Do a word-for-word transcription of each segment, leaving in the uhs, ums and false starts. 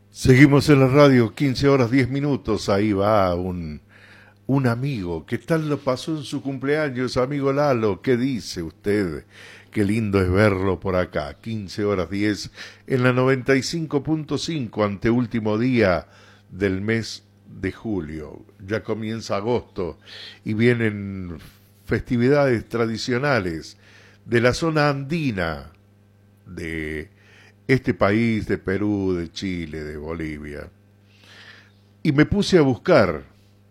Seguimos en la radio, quince horas diez minutos, ahí va un, un amigo. ¿Qué tal lo pasó en su cumpleaños, amigo Lalo? ¿Qué dice usted? Qué lindo es verlo por acá, quince horas diez en la noventa y cinco punto cinco, anteúltimo día del mes de julio. Ya comienza agosto y vienen festividades tradicionales de la zona andina de este país, de Perú, de Chile, de Bolivia. Y me puse a buscar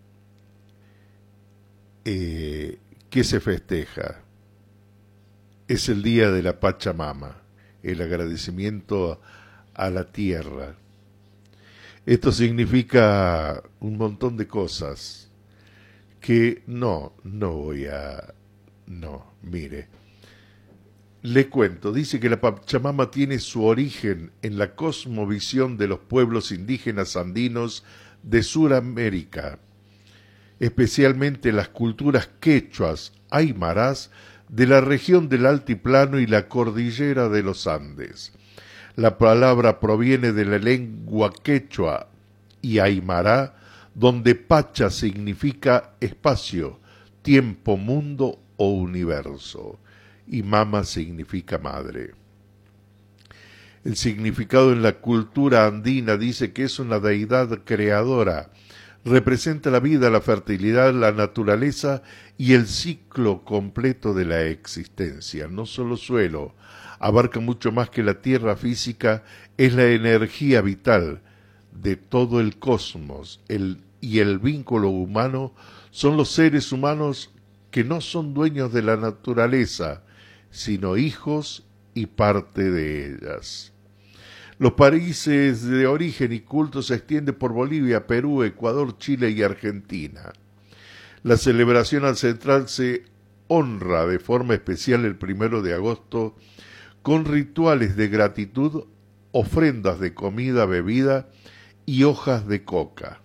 eh, qué se festeja. Es el día de la Pachamama, el agradecimiento a la tierra. Esto significa un montón de cosas que no, no voy a... No, mire. Le cuento, dice que la Pachamama tiene su origen en la cosmovisión de los pueblos indígenas andinos de Sudamérica, especialmente las culturas quechuas, aymarás, de la región del altiplano y la cordillera de los Andes. La palabra proviene de la lengua quechua y aymará, donde pacha significa espacio, tiempo, mundo o universo, y mama significa madre. El significado en la cultura andina dice que es una deidad creadora, representa la vida, la fertilidad, la naturaleza y el ciclo completo de la existencia. No solo suelo, abarca mucho más que la tierra física, es la energía vital de todo el cosmos, el, y el vínculo humano son los seres humanos que no son dueños de la naturaleza, sino hijos y parte de ellas. Los países de origen y culto se extienden por Bolivia, Perú, Ecuador, Chile y Argentina. La celebración ancestral se honra de forma especial el primero de agosto con rituales de gratitud, ofrendas de comida, bebida y hojas de coca.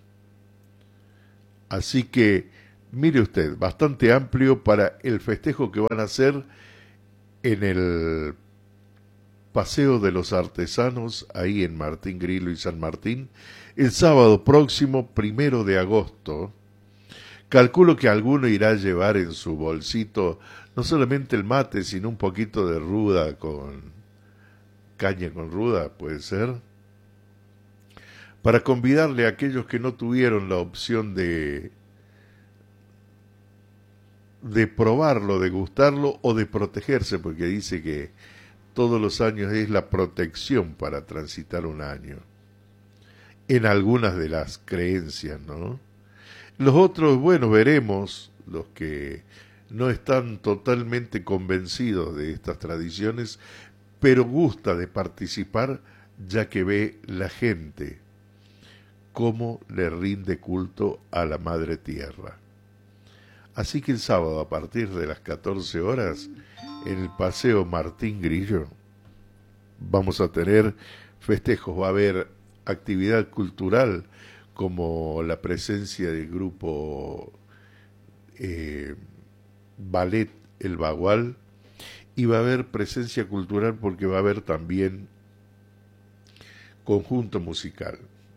Así que, mire usted, bastante amplio para el festejo que van a hacer en el Paseo de los Artesanos, ahí en Martín Grillo y San Martín, el sábado próximo, primero de agosto. Calculo que alguno irá a llevar en su bolsito no solamente el mate, sino un poquito de ruda con caña con ruda, puede ser, para convidarle a aquellos que no tuvieron la opción de de probarlo, de gustarlo o de protegerse, porque dice que todos los años es la protección para transitar un año. En algunas de las creencias, ¿no? Los otros, bueno, veremos, los que no están totalmente convencidos de estas tradiciones, pero gusta de participar, ya que ve la gente cómo le rinde culto a la Madre Tierra. Así que el sábado, a partir de las catorce horas, en el Paseo Martín Grillo, vamos a tener festejos, va a haber actividad cultural, como la presencia del grupo eh, Ballet El Bagual, y va a haber presencia cultural porque va a haber también conjunto musical.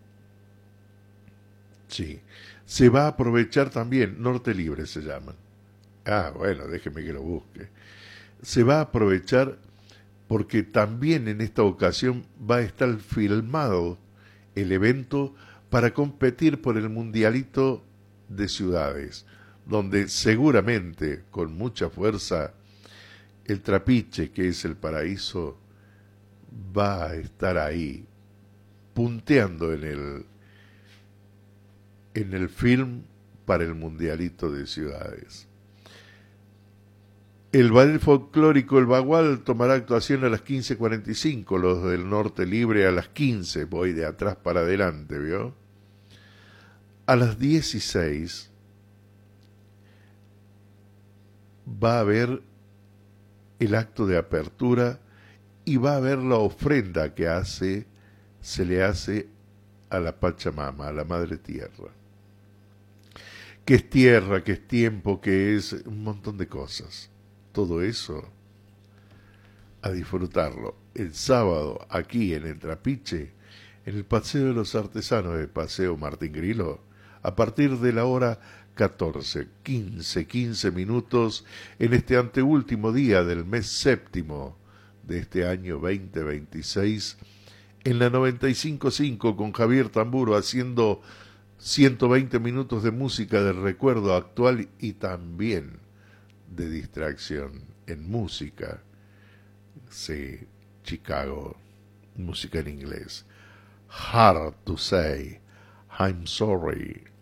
Sí, se va a aprovechar también, Norte Libre se llaman. Ah, bueno, déjeme que lo busque. Se va a aprovechar porque también en esta ocasión va a estar filmado el evento para competir por el Mundialito de Ciudades, donde seguramente, con mucha fuerza, el Trapiche, que es el paraíso, va a estar ahí, punteando en el, en el film para el Mundialito de Ciudades. El ballet folclórico El Bagual tomará actuación a las quince cuarenta y cinco, los del Norte Libre a las quince, voy de atrás para adelante, ¿vio? A las dieciséis va a haber el acto de apertura y va a haber la ofrenda que hace, se le hace a la Pachamama, a la Madre Tierra. Que es tierra, que es tiempo, que es un montón de cosas. Todo eso a disfrutarlo el sábado aquí en el Trapiche, en el Paseo de los Artesanos de Paseo Martín Grillo, a partir de la hora catorce, quince, quince minutos, en este anteúltimo día del mes séptimo de este año veinte veintiséis, en la noventa y cinco punto cinco con Javier Tamburo haciendo ciento veinte minutos de música del recuerdo actual y también de distracción en música. Sí, Chicago, música en inglés. Hard to say, I'm sorry.